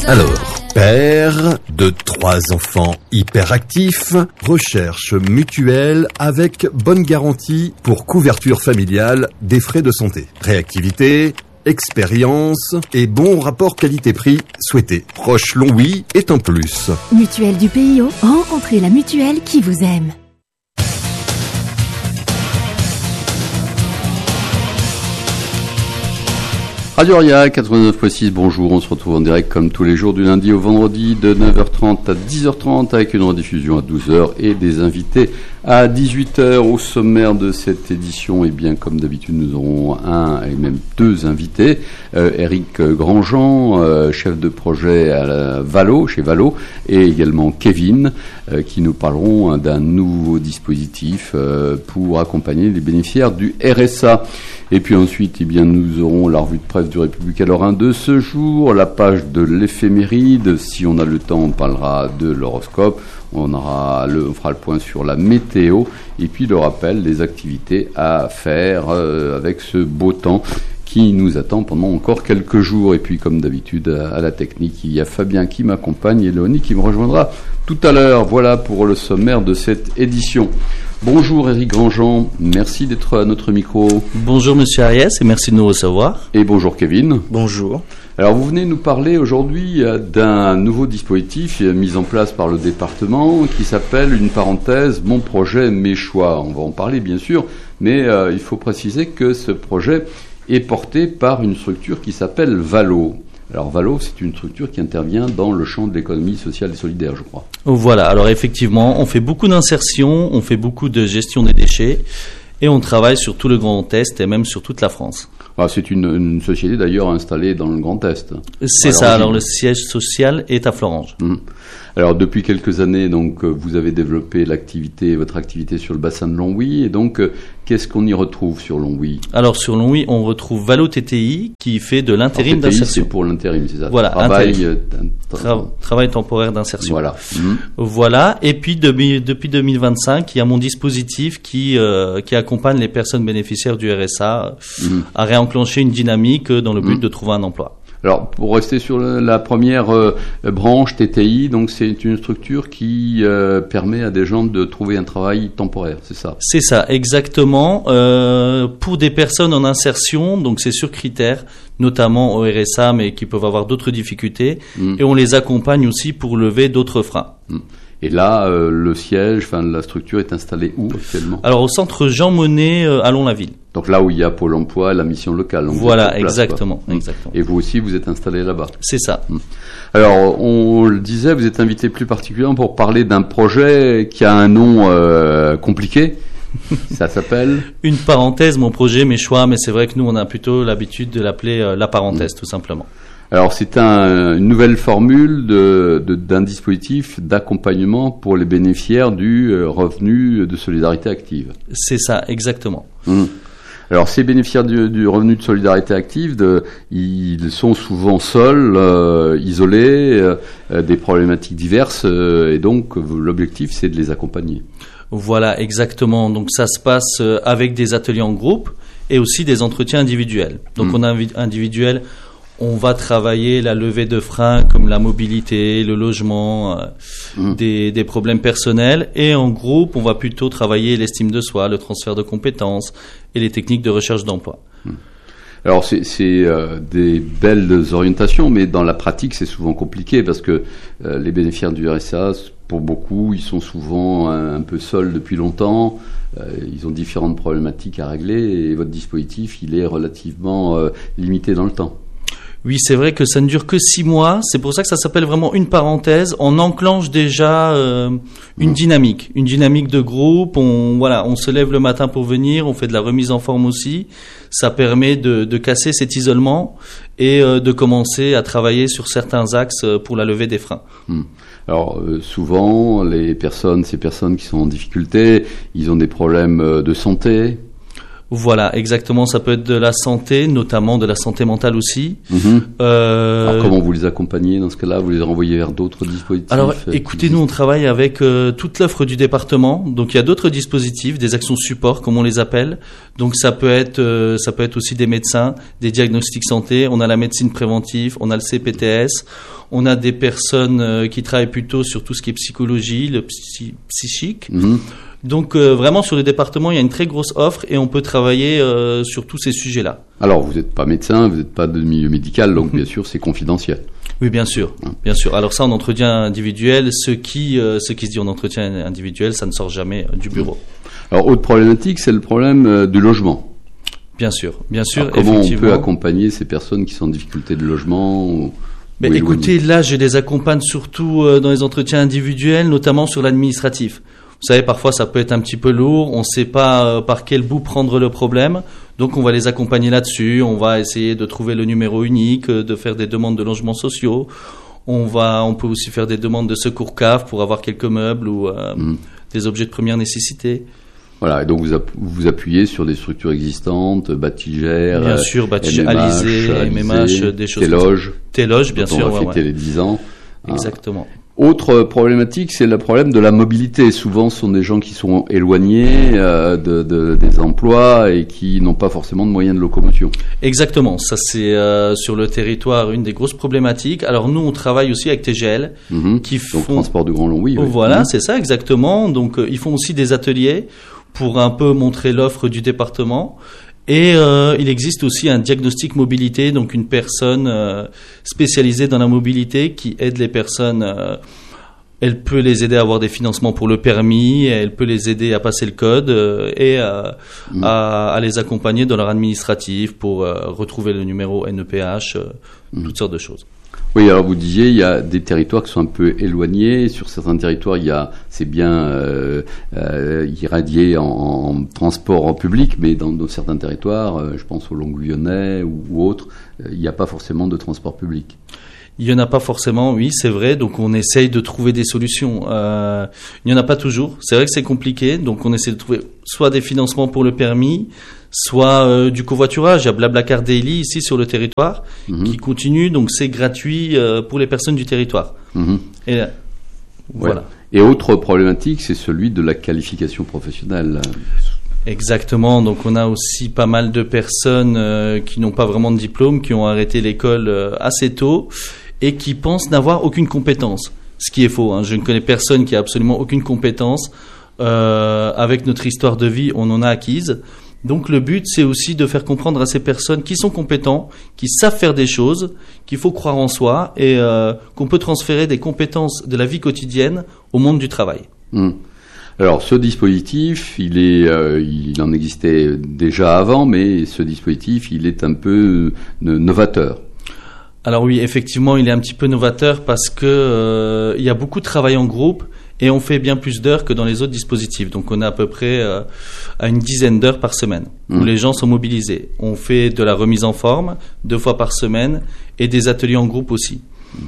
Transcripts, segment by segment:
Alors, père de 3 enfants hyperactifs, recherche mutuelle avec bonne garantie pour couverture familiale des frais de santé. Réactivité, expérience et bon rapport qualité-prix souhaité. Proche Longwy est un plus. Mutuelle du PIO, rencontrez la mutuelle qui vous aime. Radio Aria 89.6, bonjour, on se retrouve en direct comme tous les jours du lundi au vendredi de 9h30 à 10h30 avec une rediffusion à 12h et des invités à 18h. Au sommaire de cette édition, et bien comme d'habitude nous aurons un et même 2 invités. Éric Grandjean, chef de projet à Valo, chez Valo, et également Kevin qui nous parleront d'un nouveau dispositif pour accompagner les bénéficiaires du RSA. Et puis ensuite, eh bien, nous aurons la revue de presse du Républicain Lorrain de ce jour, la page de l'éphéméride. Si on a le temps, on parlera de l'horoscope. On fera le point sur la météo. Et puis le rappel des activités à faire avec ce beau temps qui nous attend pendant encore quelques jours. Et puis, comme d'habitude, à la technique, il y a Fabien qui m'accompagne et Léonie qui me rejoindra tout à l'heure. Voilà pour le sommaire de cette édition. Bonjour Éric Grandjean, merci d'être à notre micro. Bonjour Monsieur Ariès et merci de nous recevoir. Et bonjour Kevin. Bonjour. Alors vous venez nous parler aujourd'hui d'un nouveau dispositif mis en place par le département qui s'appelle, une parenthèse, Mon projet, mes choix. On va en parler bien sûr, mais il faut préciser que ce projet est porté par une structure qui s'appelle Valo. Alors Valo, c'est une structure qui intervient dans le champ de l'économie sociale et solidaire, je crois. Voilà, alors effectivement, on fait beaucoup d'insertion, on fait beaucoup de gestion des déchets et on travaille sur tout le Grand Est et même sur toute la France. Ah, c'est une société d'ailleurs installée dans le Grand Est. C'est ça, alors le siège social est à Florange. Alors depuis quelques années, donc vous avez développé votre activité sur le bassin de Longwy, et donc qu'est-ce qu'on y retrouve sur Longwy ? Alors sur Longwy, on retrouve Valo TTI qui fait de l'intérim TTI, d'insertion. C'est pour l'intérim, c'est ça. Voilà, travail temporaire d'insertion. Voilà. Voilà. Et puis depuis 2025, il y a mon dispositif qui accompagne les personnes bénéficiaires du RSA à réenclencher une dynamique dans le but de trouver un emploi. Alors, pour rester sur la première branche TTI, donc c'est une structure qui permet à des gens de trouver un travail temporaire, c'est ça ? C'est ça, exactement. Pour des personnes en insertion, donc c'est sur critères, notamment au RSA, mais qui peuvent avoir d'autres difficultés, et on les accompagne aussi pour lever d'autres freins. Et là, le siège, la structure est installée où actuellement ? Alors au centre Jean Monnet à Lons-la-Ville. Donc là où il y a Pôle emploi, la mission locale. Voilà, exactement, exactement. Et vous aussi, vous êtes installé là-bas. C'est ça. Alors, on le disait, vous êtes invité plus particulièrement pour parler d'un projet qui a un nom compliqué. Ça s'appelle Une parenthèse, mon projet, mes choix, mais c'est vrai que nous, on a plutôt l'habitude de l'appeler la parenthèse, tout simplement. Alors, c'est une nouvelle formule d'un dispositif d'accompagnement pour les bénéficiaires du revenu de solidarité active. C'est ça, exactement. Alors, ces bénéficiaires du revenu de solidarité active, ils sont souvent seuls, isolés, des problématiques diverses, et donc l'objectif, c'est de les accompagner. Voilà, exactement. Donc, ça se passe avec des ateliers en groupe et aussi des entretiens individuels. Donc, on a individuel. On va travailler la levée de freins comme la mobilité, le logement, des problèmes personnels. Et en groupe, on va plutôt travailler l'estime de soi, le transfert de compétences et les techniques de recherche d'emploi. Alors c'est des belles orientations, mais dans la pratique, c'est souvent compliqué parce que les bénéficiaires du RSA, pour beaucoup, ils sont souvent un peu seuls depuis longtemps. Ils ont différentes problématiques à régler et votre dispositif, il est relativement limité dans le temps. Oui, c'est vrai que ça ne dure que 6 mois. C'est pour ça que ça s'appelle vraiment une parenthèse. On enclenche déjà une dynamique de groupe. On se lève le matin pour venir. On fait de la remise en forme aussi. Ça permet de casser cet isolement et de commencer à travailler sur certains axes pour la levée des freins. Alors souvent, ces personnes qui sont en difficulté, ils ont des problèmes de santé. Voilà, exactement. Ça peut être de la santé, notamment de la santé mentale aussi. Alors comment vous les accompagnez dans ce cas-là? Vous les renvoyez vers d'autres dispositifs? Alors, écoutez, nous on travaille avec toute l'offre du département. Donc il y a d'autres dispositifs, des actions support comme on les appelle. Donc ça peut être aussi des médecins, des diagnostics santé. On a la médecine préventive, on a le CPTS, on a des personnes qui travaillent plutôt sur tout ce qui est psychologie, le psychique. Donc vraiment sur le département il y a une très grosse offre et on peut travailler sur tous ces sujets-là. Alors vous n'êtes pas médecin, vous n'êtes pas de milieu médical, donc bien sûr c'est confidentiel. Oui, bien sûr, bien sûr. Alors ça en entretien individuel, ce qui se dit en entretien individuel, ça ne sort jamais du bureau. Alors autre problématique, c'est le problème du logement. Bien sûr, bien sûr. Alors, comment on peut accompagner ces personnes qui sont en difficulté de logement Mais écoutez, là je les accompagne surtout dans les entretiens individuels, notamment sur l'administratif. Vous savez, parfois ça peut être un petit peu lourd, on ne sait pas par quel bout prendre le problème, donc on va les accompagner là-dessus, on va essayer de trouver le numéro unique, de faire des demandes de logements sociaux, on peut aussi faire des demandes de secours CAF pour avoir quelques meubles ou des objets de première nécessité. Voilà, et donc vous appuyez sur des structures existantes, Batigère, bien sûr, Alizé, MMH, des choses. Téloge, bien sûr. On va fêter les 10 ans. Exactement. Autre problématique, c'est le problème de la mobilité. Souvent, ce sont des gens qui sont éloignés des emplois et qui n'ont pas forcément de moyens de locomotion. Exactement. Ça, c'est sur le territoire une des grosses problématiques. Alors, nous, on travaille aussi avec TGL, qui font... Donc, transport de grand long, oui. Voilà, c'est ça, exactement. Donc, ils font aussi des ateliers pour un peu montrer l'offre du département. Et il existe aussi un diagnostic mobilité, donc une personne spécialisée dans la mobilité qui aide les personnes. Elle peut les aider à avoir des financements pour le permis, elle peut les aider à passer le code et à les accompagner dans leur administratif pour retrouver le numéro NEPH, toutes sortes de choses. Oui, alors vous disiez, il y a des territoires qui sont un peu éloignés. Sur certains territoires, c'est bien irradié en transport en public, mais dans certains territoires, je pense aux Longuillonnais ou autres, il n'y a pas forcément de transport public. Il n'y en a pas forcément, oui, c'est vrai. Donc on essaye de trouver des solutions. Il n'y en a pas toujours. C'est vrai que c'est compliqué. Donc on essaie de trouver soit des financements pour le permis, soit du covoiturage. Il y a Blablacar Daily ici sur le territoire qui continue. Donc c'est gratuit pour les personnes du territoire. Et voilà. Et autre problématique, c'est celui de la qualification professionnelle. Exactement, donc on a aussi pas mal de personnes qui n'ont pas vraiment de diplôme, qui ont arrêté l'école assez tôt et qui pensent n'avoir aucune compétence. Ce qui est faux, hein. Je ne connais personne qui a absolument aucune compétence. Avec notre histoire de vie, on en a acquise. Donc le but, c'est aussi de faire comprendre à ces personnes qui sont compétents, qui savent faire des choses, qu'il faut croire en soi et qu'on peut transférer des compétences de la vie quotidienne au monde du travail. Alors, ce dispositif, il en existait déjà avant, mais ce dispositif, il est un peu novateur. Alors oui, effectivement, il est un petit peu novateur parce que il y a beaucoup de travail en groupe et on fait bien plus d'heures que dans les autres dispositifs. Donc, on est à peu près à une dizaine d'heures par semaine où les gens sont mobilisés. On fait de la remise en forme 2 fois par semaine et des ateliers en groupe aussi.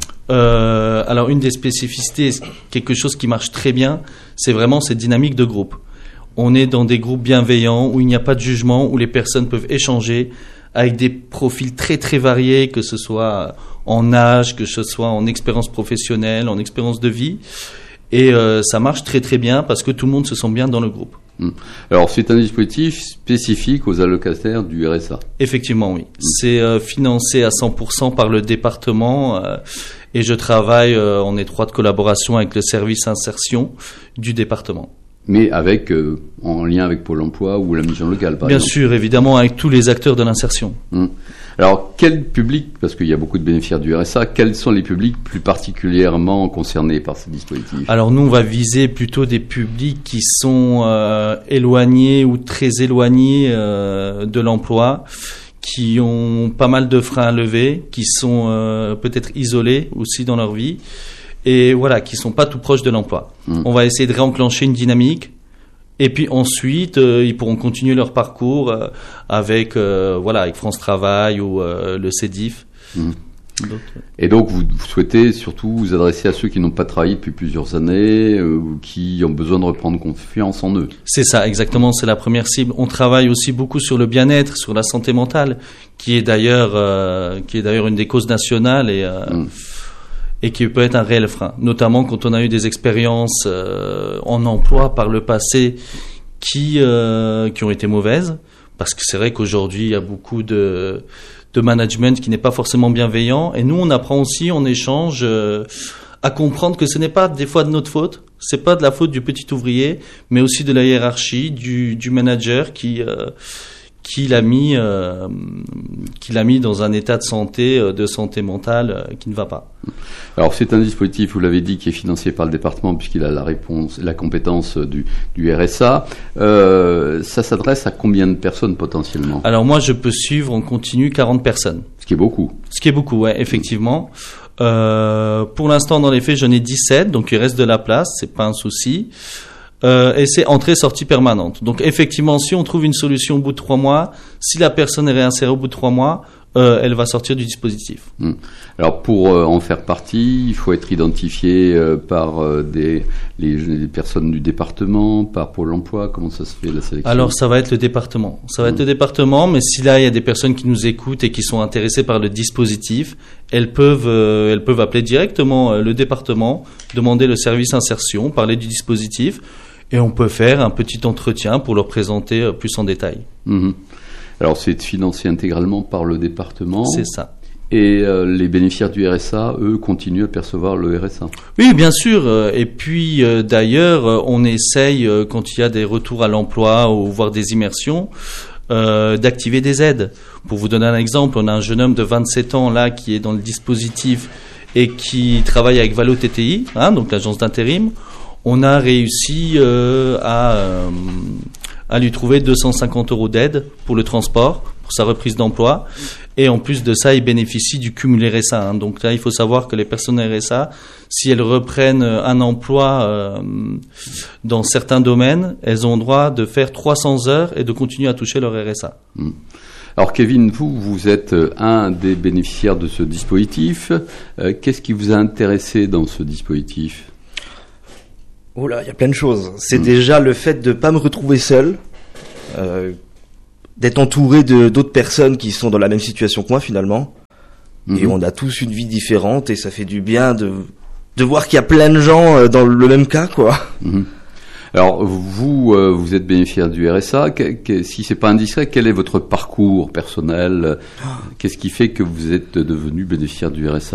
Alors une des spécificités, quelque chose qui marche très bien, c'est vraiment cette dynamique de groupe. On est dans des groupes bienveillants où il n'y a pas de jugement, où les personnes peuvent échanger avec des profils très très variés, que ce soit en âge, que ce soit en expérience professionnelle, en expérience de vie. Et ça marche très très bien parce que tout le monde se sent bien dans le groupe. Alors c'est un dispositif spécifique aux allocataires du RSA. Effectivement, oui. C'est financé à 100% par le département et je travaille en étroite collaboration avec le service insertion du département. Mais en lien avec Pôle emploi ou la mission locale, par exemple. Bien sûr, évidemment, avec tous les acteurs de l'insertion. Alors, quel public, parce qu'il y a beaucoup de bénéficiaires du RSA, quels sont les publics plus particulièrement concernés par ce dispositif ? Alors, nous, on va viser plutôt des publics qui sont éloignés ou très éloignés de l'emploi, qui ont pas mal de freins à lever, qui sont peut-être isolés aussi dans leur vie, et voilà, qui sont pas tout proches de l'emploi. On va essayer de réenclencher une dynamique. Et puis ensuite, ils pourront continuer leur parcours avec France Travail ou le CEDIF. Et donc, vous souhaitez surtout vous adresser à ceux qui n'ont pas travaillé depuis plusieurs années, ou qui ont besoin de reprendre confiance en eux. C'est ça, exactement, c'est la première cible. On travaille aussi beaucoup sur le bien-être, sur la santé mentale, qui est d'ailleurs une des causes nationales et qui peut être un réel frein, notamment quand on a eu des expériences en emploi par le passé qui ont été mauvaises, parce que c'est vrai qu'aujourd'hui, il y a beaucoup de management qui n'est pas forcément bienveillant, et nous, on apprend aussi en échange à comprendre que ce n'est pas des fois de notre faute, c'est pas de la faute du petit ouvrier, mais aussi de la hiérarchie, du manager qui l'a mis dans un état de santé mentale qui ne va pas. Alors c'est un dispositif, vous l'avez dit, qui est financé par le département puisqu'il a la compétence du RSA. Ça s'adresse à combien de personnes potentiellement ? Alors moi je peux suivre en continu 40 personnes. Ce qui est beaucoup. Ce qui est beaucoup, ouais, effectivement. Pour l'instant dans les faits j'en ai 17, donc il reste de la place, c'est pas un souci. Et c'est entrée-sortie permanente. Donc effectivement, si on trouve une solution au bout de 3 mois, si la personne est réinsérée au bout de 3 mois, elle va sortir du dispositif. Alors pour en faire partie, il faut être identifié par les personnes du département, par Pôle emploi. Comment ça se fait la sélection ? Alors ça va être le département. Ça va être le département, mais si là il y a des personnes qui nous écoutent et qui sont intéressées par le dispositif, elles peuvent appeler directement le département, demander le service insertion, parler du dispositif. Et on peut faire un petit entretien pour leur présenter plus en détail. Alors c'est financé intégralement par le département. C'est ça. Et les bénéficiaires du RSA, eux, continuent à percevoir le RSA. Oui, bien sûr. Et puis d'ailleurs, on essaye, quand il y a des retours à l'emploi ou voire des immersions, d'activer des aides. Pour vous donner un exemple, on a un jeune homme de 27 ans là qui est dans le dispositif et qui travaille avec Valo TTI, donc l'agence d'intérim. On a réussi à lui trouver 250 € d'aide pour le transport, pour sa reprise d'emploi. Et en plus de ça, il bénéficie du cumul RSA. Donc là, il faut savoir que les personnes RSA, si elles reprennent un emploi dans certains domaines, elles ont droit de faire 300 heures et de continuer à toucher leur RSA. Alors Kevin, vous êtes un des bénéficiaires de ce dispositif. Qu'est-ce qui vous a intéressé dans ce dispositif ? Oh là, il y a plein de choses. C'est déjà le fait de pas me retrouver seul, d'être entouré d'autres personnes qui sont dans la même situation que moi finalement. Et on a tous une vie différente et ça fait du bien de voir qu'il y a plein de gens dans le même cas, quoi. Alors vous êtes bénéficiaire du RSA. Si c'est pas indiscret, quel est votre parcours personnel ? Qu'est-ce qui fait que vous êtes devenu bénéficiaire du RSA ?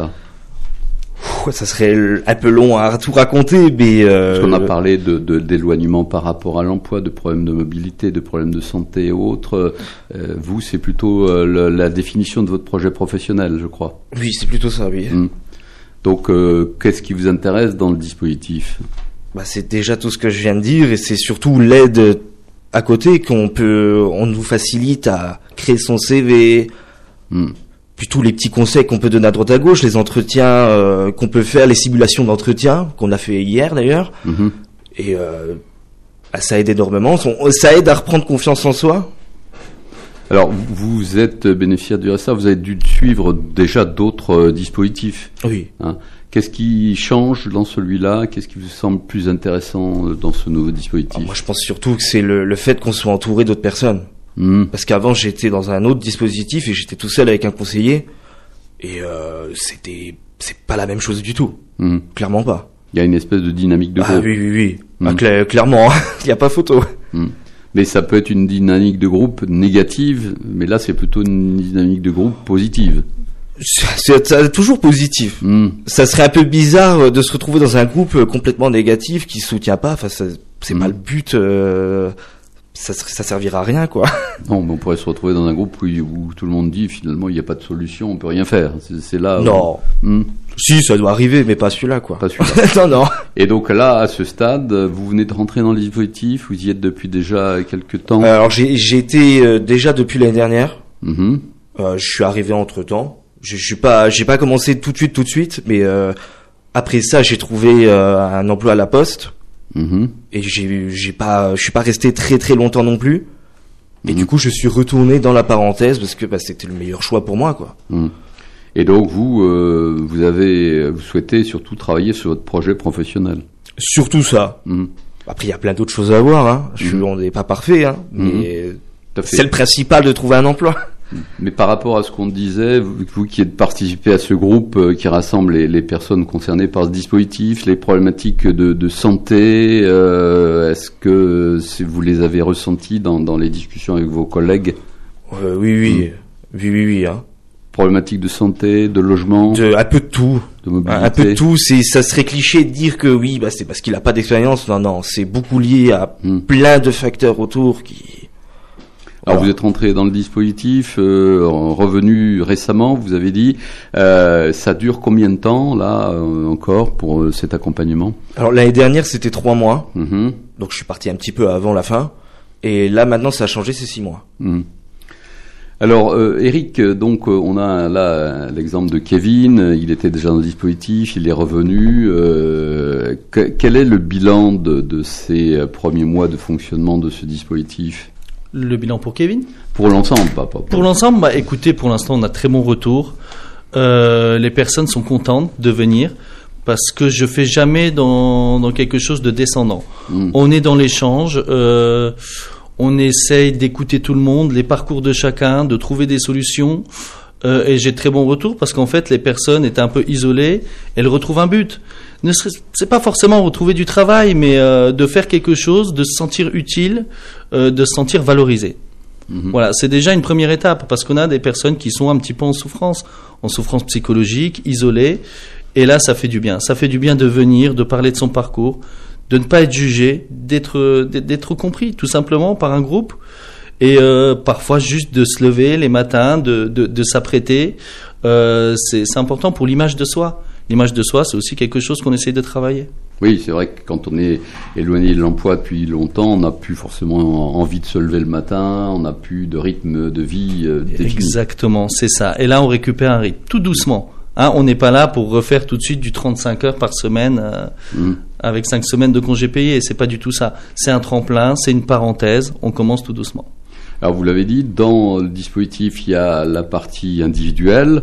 Ça serait un peu long à tout raconter, mais parce qu'on a parlé d'éloignement par rapport à l'emploi, de problèmes de mobilité, de problèmes de santé et autres. Vous, c'est plutôt la définition de votre projet professionnel, je crois. Oui, c'est plutôt ça, oui. Donc, qu'est-ce qui vous intéresse dans le dispositif ? C'est déjà tout ce que je viens de dire, et c'est surtout l'aide à côté on nous facilite à créer son CV. Puis tous les petits conseils qu'on peut donner à droite à gauche, les entretiens qu'on peut faire, les simulations d'entretien qu'on a fait hier d'ailleurs. Et ça aide énormément. Ça aide à reprendre confiance en soi. Alors, vous êtes bénéficiaire du RSA, vous avez dû suivre déjà d'autres dispositifs. Oui. Qu'est-ce qui change dans celui-là ? Qu'est-ce qui vous semble plus intéressant dans ce nouveau dispositif ? Moi, je pense surtout que c'est le fait qu'on soit entouré d'autres personnes. Parce qu'avant j'étais dans un autre dispositif et j'étais tout seul avec un conseiller et c'est pas la même chose du tout. Clairement pas. Il y a une espèce de dynamique de groupe. Oui. Clairement, il y a pas photo. Mais ça peut être une dynamique de groupe négative, mais là c'est plutôt une dynamique de groupe positive. C'est toujours positif. Ça serait un peu bizarre de se retrouver dans un groupe complètement négatif qui soutient pas. Enfin, c'est pas le but. Ça servira à rien, quoi. Non, mais on pourrait se retrouver dans un groupe où tout le monde dit finalement il n'y a pas de solution, on peut rien faire. C'est là. Non. Si, ça doit arriver, mais pas celui-là, quoi. Pas celui-là. Non. Et donc là, à ce stade, vous venez de rentrer dans le dispositif, vous y êtes depuis déjà quelques temps. Alors j'ai été déjà depuis l'année dernière. Je suis arrivé entre temps. J'ai pas commencé tout de suite, mais après ça j'ai trouvé un emploi à la Poste. Et je suis pas resté très très longtemps non plus. Et du coup, je suis retourné dans la parenthèse parce que c'était le meilleur choix pour moi, quoi. Et donc vous souhaitez surtout travailler sur votre projet professionnel. Surtout ça. Après, il y a plein d'autres choses à voir, hein. On n'est pas parfait, hein. Mais c'est le principal de trouver un emploi. Mais par rapport à ce qu'on disait, vous qui êtes participé à ce groupe qui rassemble les personnes concernées par ce dispositif, les problématiques de santé, est-ce que vous les avez ressenties dans les discussions avec vos collègues? Oui, hein. Problématiques de santé, de logement, un peu de tout, de mobilité. Un peu de tout. Ça serait cliché de dire que oui, c'est parce qu'il a pas d'expérience. Non, c'est beaucoup lié à plein de facteurs autour qui. Alors vous êtes rentré dans le dispositif, revenu récemment, vous avez dit. Ça dure combien de temps là encore pour cet accompagnement? Alors l'année dernière c'était 3 mois, donc je suis parti un petit peu avant la fin, et là maintenant ça a changé, c'est 6 mois. Alors Eric, donc on a là l'exemple de Kevin, il était déjà dans le dispositif, il est revenu. Quel est le bilan de ces premiers mois de fonctionnement de ce dispositif? Le bilan pour Kevin? Pour l'ensemble, pas. Pour l'ensemble, écoutez, pour l'instant, on a très bon retour. Les personnes sont contentes de venir parce que je fais jamais dans quelque chose de descendant. On est dans l'échange, on essaye d'écouter tout le monde, les parcours de chacun, de trouver des solutions. Et j'ai très bon retour parce qu'en fait, les personnes étaient un peu isolées, elles retrouvent un but. C'est pas forcément retrouver du travail, mais de faire quelque chose, de se sentir utile, de se sentir valorisé. Voilà, c'est déjà une première étape parce qu'on a des personnes qui sont un petit peu en souffrance psychologique, isolées, et là ça fait du bien. Ça fait du bien de venir, de parler de son parcours, de ne pas être jugé, d'être compris tout simplement par un groupe, et parfois juste de se lever les matins, de s'apprêter. C'est important pour l'image de soi. L'image de soi, c'est aussi quelque chose qu'on essaye de travailler. Oui, c'est vrai que quand on est éloigné de l'emploi depuis longtemps, on n'a plus forcément envie de se lever le matin, on n'a plus de rythme de vie défini. Exactement, c'est ça. Et là, on récupère un rythme, tout doucement. Hein, on n'est pas là pour refaire tout de suite du 35 heures par semaine avec 5 semaines de congés payés. C'est pas du tout ça. C'est un tremplin, c'est une parenthèse. On commence tout doucement. Alors, vous l'avez dit, dans le dispositif, il y a la partie individuelle.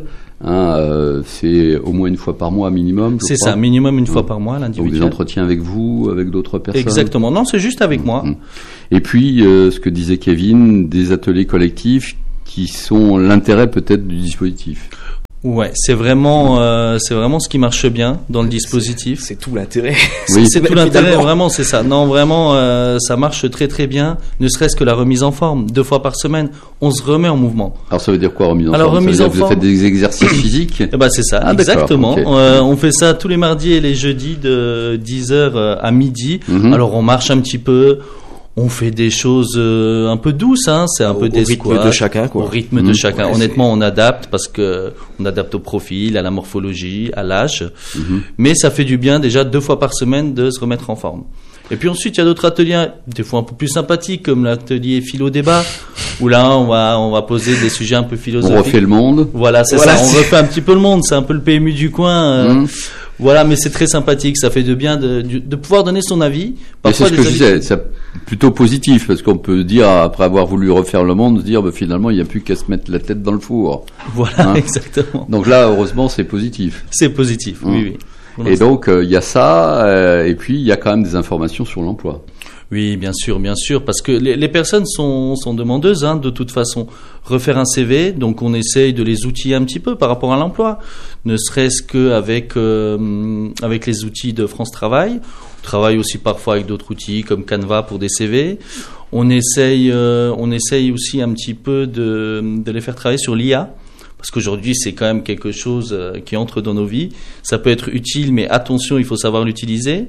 C'est au moins une fois par mois minimum. C'est ça, minimum une fois par mois, l'individuel. Donc des entretiens avec vous, avec d'autres personnes. Exactement. Non, c'est juste avec moi. Et puis, ce que disait Kevin, des ateliers collectifs qui sont l'intérêt peut-être du dispositif. Ouais, c'est vraiment ce qui marche bien dans le dispositif. C'est tout l'intérêt. Oui. C'est tout l'intérêt, vraiment, c'est ça. Non, vraiment, ça marche très très bien. Ne serait-ce que la remise en forme, 2 fois par semaine, on se remet en mouvement. Alors ça veut dire quoi, remise en forme? Remise en forme. Vous faites des exercices physiques? C'est ça, exactement. Okay. On fait ça tous les mardis et les jeudis de 10h à midi. Alors on marche un petit peu. On fait des choses un peu douces, hein. C'est un peu des squats. Au rythme de chacun, quoi. Au rythme de chacun. Ouais, honnêtement, on adapte parce que on adapte au profil, à la morphologie, à l'âge. Mais ça fait du bien déjà 2 fois par semaine de se remettre en forme. Et puis ensuite, il y a d'autres ateliers, des fois un peu plus sympathiques, comme l'atelier philo-débat, où là, on va poser des sujets un peu philosophiques. On refait le monde. Voilà, c'est ça. On refait un petit peu le monde. C'est un peu le PMU du coin. Voilà, mais c'est très sympathique. Ça fait de bien de pouvoir donner son avis. Parfois, c'est ce que je disais. C'est plutôt positif parce qu'on peut dire, après avoir voulu refaire le monde, se dire, finalement, il n'y a plus qu'à se mettre la tête dans le four. Voilà, exactement. Donc là, heureusement, c'est positif. C'est positif, oui. Et donc, il y a ça, et puis il y a quand même des informations sur l'emploi. Oui, bien sûr, parce que les personnes sont demandeuses, de toute façon. Refaire un CV, donc on essaye de les outiller un petit peu par rapport à l'emploi, ne serait-ce qu'avec avec les outils de France Travail. On travaille aussi parfois avec d'autres outils comme Canva pour des CV. On essaye aussi un petit peu de les faire travailler sur l'IA. Parce qu'aujourd'hui, c'est quand même quelque chose qui entre dans nos vies. Ça peut être utile, mais attention, il faut savoir l'utiliser.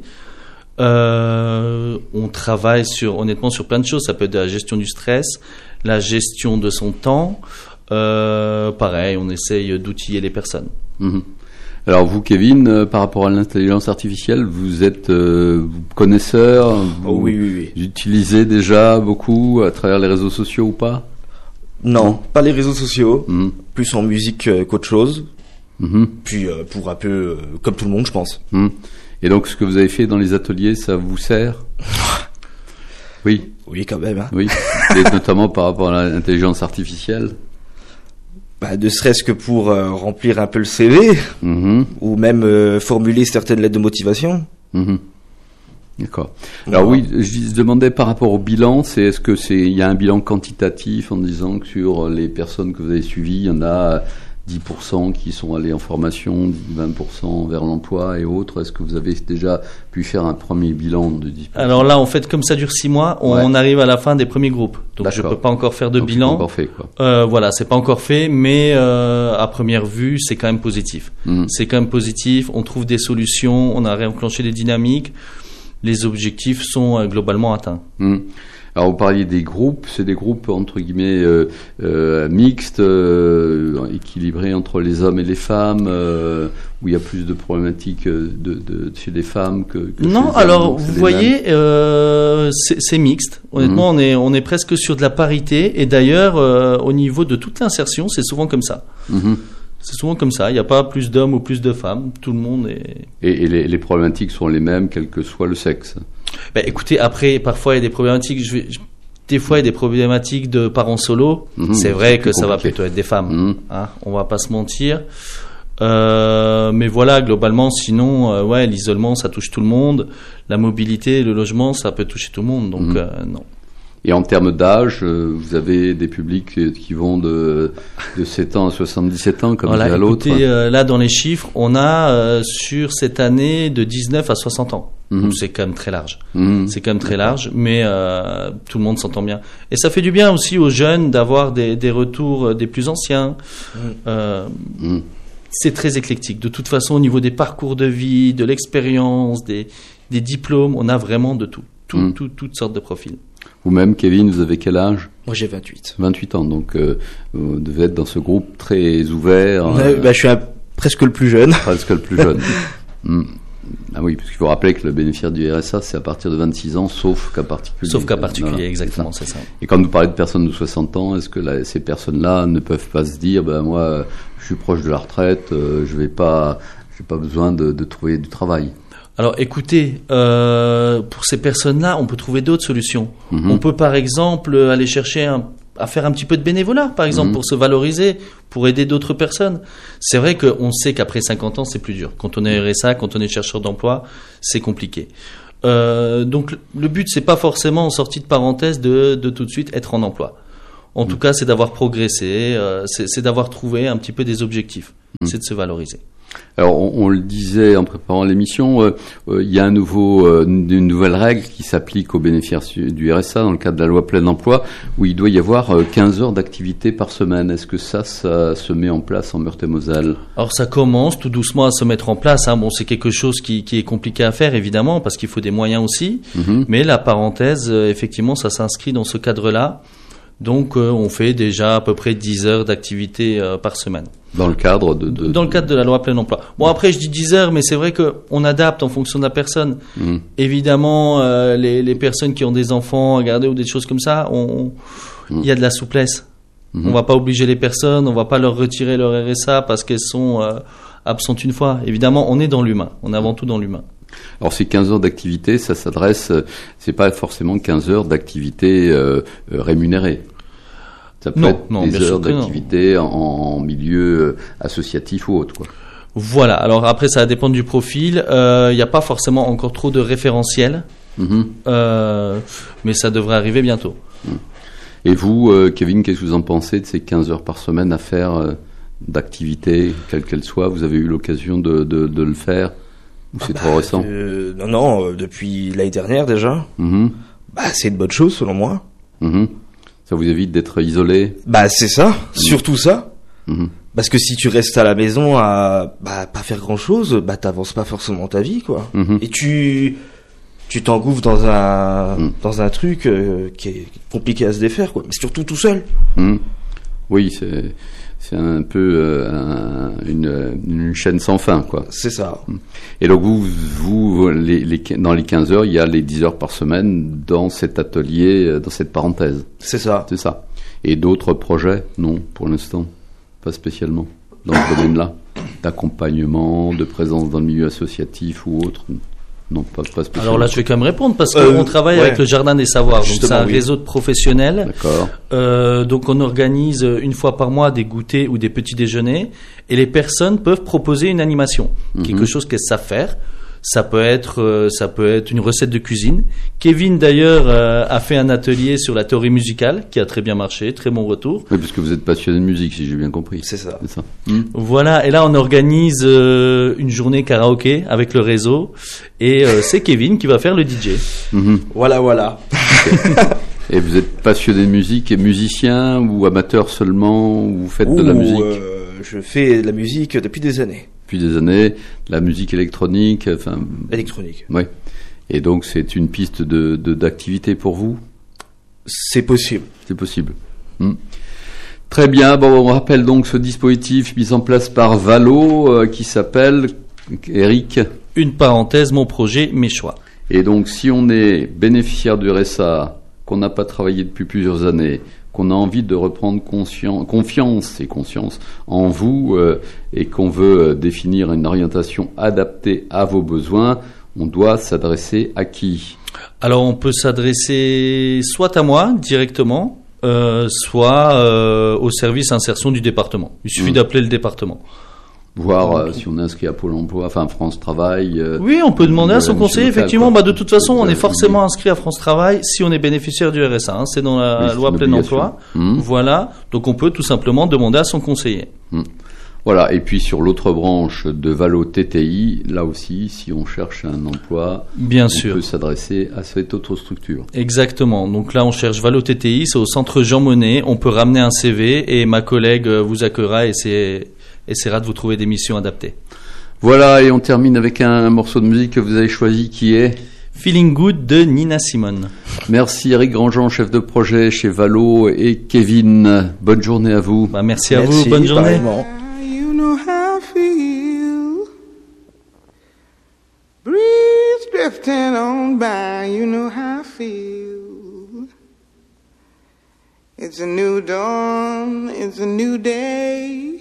On travaille honnêtement sur plein de choses. Ça peut être de la gestion du stress, la gestion de son temps. Pareil, on essaye d'outiller les personnes. Alors vous, Kevin, par rapport à l'intelligence artificielle, vous êtes connaisseur. Oui. Vous utilisez déjà beaucoup à travers les réseaux sociaux ou pas? Non, pas les réseaux sociaux. Plus en musique qu'autre chose. Puis pour un peu comme tout le monde, je pense. Et donc, ce que vous avez fait dans les ateliers, ça vous sert? Oui. Oui, quand même. Oui. Et notamment par rapport à l'intelligence artificielle. Ne serait-ce que pour remplir un peu le CV, ou même formuler certaines lettres de motivation. D'accord. Alors oui, je demandais par rapport au bilan, il y a un bilan quantitatif en disant que sur les personnes que vous avez suivies, il y en a 10% qui sont allés en formation, 20% vers l'emploi et autres. Est-ce que vous avez déjà pu faire un premier bilan de 10%? Alors là, en fait, comme ça dure 6 mois, on arrive à la fin des premiers groupes. Donc je peux pas encore faire de bilan. C'est pas encore fait, quoi. Voilà, c'est pas encore fait, mais à première vue, c'est quand même positif. C'est quand même positif. On trouve des solutions, on a réenclenché des dynamiques. Les objectifs sont globalement atteints. Alors vous parliez des groupes, c'est des groupes entre guillemets mixtes, équilibrés entre les hommes et les femmes, où il y a plus de problématiques chez les femmes que non, chez alors les hommes, vous voyez, c'est mixte. Honnêtement, on est presque sur de la parité, et d'ailleurs au niveau de toute l'insertion, c'est souvent comme ça. C'est souvent comme ça, il n'y a pas plus d'hommes ou plus de femmes, tout le monde est... Et les problématiques sont les mêmes, quel que soit le sexe. Écoutez, après, parfois il y a des problématiques, des fois il y a des problématiques de parents solos, c'est vrai que ça va plutôt être des femmes, on va pas se mentir. Mais voilà, globalement, sinon, l'isolement, ça touche tout le monde, la mobilité, le logement, ça peut toucher tout le monde, donc non. Et en termes d'âge, vous avez des publics qui vont de 7 ans à 77 ans, comme à l'autre. Écoutez, là, dans les chiffres, on a sur cette année de 19 à 60 ans. Donc c'est quand même très large. C'est quand même très large, mais tout le monde s'entend bien. Et ça fait du bien aussi aux jeunes d'avoir des retours des plus anciens. C'est très éclectique. De toute façon, au niveau des parcours de vie, de l'expérience, des diplômes, on a vraiment de tout. Toutes sortes de profils. Vous-même, Kevin, vous avez quel âge? Moi, j'ai 28. 28 ans, donc vous devez être dans ce groupe très ouvert. Je suis presque le plus jeune. Presque le plus jeune. Ah oui, parce qu'il faut rappeler que le bénéficiaire du RSA, c'est à partir de 26 ans, sauf cas particulier. Sauf cas particulier, exactement, c'est ça. Et quand vous parlez de personnes de 60 ans, est-ce que ces personnes-là ne peuvent pas se dire, moi, je suis proche de la retraite, j'ai pas besoin de trouver du travail? Alors écoutez, pour ces personnes-là, on peut trouver d'autres solutions. On peut par exemple aller chercher à faire un petit peu de bénévolat, par exemple, pour se valoriser, pour aider d'autres personnes. C'est vrai qu'on sait qu'après 50 ans, c'est plus dur. Quand on est RSA, quand on est chercheur d'emploi, c'est compliqué. Donc le but, c'est pas forcément en sortie de parenthèse de tout de suite être en emploi. En tout cas, c'est d'avoir progressé, c'est d'avoir trouvé un petit peu des objectifs. C'est de se valoriser. Alors, on le disait en préparant l'émission, il y a une nouvelle règle qui s'applique aux bénéficiaires du RSA dans le cadre de la loi plein emploi, où il doit y avoir 15 heures d'activité par semaine. Est-ce que ça se met en place en Meurthe-et-Moselle? Alors, ça commence tout doucement à se mettre en place. Bon, c'est quelque chose qui est compliqué à faire, évidemment, parce qu'il faut des moyens aussi. Mais la parenthèse, effectivement, ça s'inscrit dans ce cadre-là. Donc, on fait déjà à peu près 10 heures d'activité par semaine. Dans le cadre Dans le cadre de la loi plein emploi. Bon, après, je dis 10 heures, mais c'est vrai qu'on adapte en fonction de la personne. Évidemment, les personnes qui ont des enfants à garder ou des choses comme ça, il y a de la souplesse. On va pas obliger les personnes, on va pas leur retirer leur RSA parce qu'elles sont absentes une fois. Évidemment, on est dans l'humain. On est avant tout dans l'humain. Alors ces 15 heures d'activité, ça s'adresse, c'est pas forcément 15 heures d'activité rémunérée. Ça peut être des heures d'activité en milieu associatif ou autre, quoi. Voilà, alors après ça va dépendre du profil. Il n'y a pas forcément encore trop de référentiels, mais ça devrait arriver bientôt. Et vous, Kevin, qu'est-ce que vous en pensez de ces 15 heures par semaine à faire d'activité, quelle qu'elle soit? Vous avez eu l'occasion de le faire? Ou c'est trop récent? Non, depuis l'année dernière déjà. C'est une bonne chose selon moi. Ça vous évite d'être isolé? C'est ça, surtout ça. Parce que si tu restes à la maison à pas faire grand chose, t'avances pas forcément ta vie, quoi. Et tu t'engouffres dans un truc qui est compliqué à se défaire, quoi. Mais surtout tout seul. Oui, c'est un peu une chaîne sans fin, quoi. C'est ça. Et donc vous dans les 15 heures, il y a les 10 heures par semaine dans cet atelier, dans cette parenthèse. C'est ça. C'est ça. Et d'autres projets? Non, pour l'instant, pas spécialement dans ce domaine-là, d'accompagnement, de présence dans le milieu associatif ou autre. Non, pas spécialement. Alors là, je vais quand même répondre parce qu'on travaille avec le Jardin des Savoirs. Donc c'est un réseau de professionnels. D'accord. Donc on organise une fois par mois des goûters ou des petits déjeuners et les personnes peuvent proposer une animation, quelque chose qu'elles savent faire. Ça peut être une recette de cuisine. Kevin d'ailleurs a fait un atelier sur la théorie musicale qui a très bien marché, très bon retour. Oui, parce que vous êtes passionné de musique, si j'ai bien compris. C'est ça. Voilà, et là on organise une journée karaoké avec le réseau et c'est Kevin qui va faire le DJ. Voilà. Et vous êtes passionné de musique et musicien ou amateur seulement, ou vous faites de la musique? Je fais de la musique depuis des années. Depuis des années, la musique électronique, enfin. Électronique. Oui. Et donc c'est une piste d'activité pour vous? C'est possible. C'est possible. Très bien. Bon, on rappelle donc ce dispositif mis en place par Valo qui s'appelle, Eric. Une parenthèse, mon projet, mes choix. Et donc si on est bénéficiaire du RSA, qu'on n'a pas travaillé depuis plusieurs années, qu'on a envie de reprendre confiance et conscience en vous et qu'on veut définir une orientation adaptée à vos besoins, on doit s'adresser à qui? Alors on peut s'adresser soit à moi directement, soit au service insertion du département. Il suffit d'appeler le département. Voir si on est inscrit à Pôle emploi, enfin France Travail. Oui, on peut demander à son conseiller, local, effectivement. De toute façon, on est forcément inscrit à France Travail si on est bénéficiaire du RSA. C'est dans la loi plein emploi. Voilà. Donc on peut tout simplement demander à son conseiller. Voilà. Et puis sur l'autre branche de Valo TTI, là aussi, si on cherche un emploi, bien on sûr, peut s'adresser à cette autre structure. Exactement. Donc là, on cherche Valo TTI, c'est au centre Jean Monnet. On peut ramener un CV et ma collègue vous accueillera et essaiera de vous trouver des missions adaptées. Voilà, et on termine avec un morceau de musique que vous avez choisi qui est Feeling Good de Nina Simone. Merci Eric Grandjean, chef de projet chez Valo, et Kevin. Bonne journée à vous. Merci à vous, bonne journée. You know how I feel. Breeze drifting on by, you know how I feel. It's a new dawn, it's a new day.